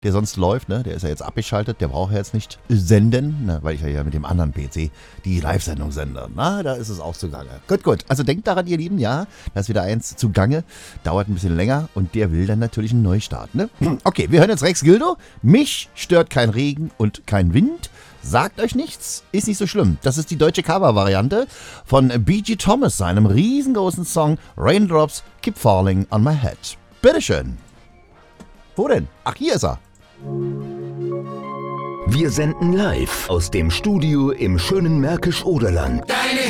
der sonst läuft, ne? Der ist ja jetzt abgeschaltet, der braucht ja jetzt nicht senden, ne? Weil ich ja mit dem anderen PC die Live-Sendung sende. Na, da ist es auch zugange. Gut. Also denkt daran, ihr Lieben, ja, da ist wieder eins zugange, dauert ein bisschen länger und der will dann natürlich einen Neustart, ne? Okay, wir hören jetzt Rex Gildo. Mich stört kein Regen und kein Wind. Sagt euch nichts, ist nicht so schlimm. Das ist die deutsche Cover-Variante von B.G. Thomas, seinem riesengroßen Song Raindrops Keep Falling on My Head. Bitteschön. Wo denn? Ach, hier ist er. Wir senden live aus dem Studio im schönen Märkisch-Oderland. Deine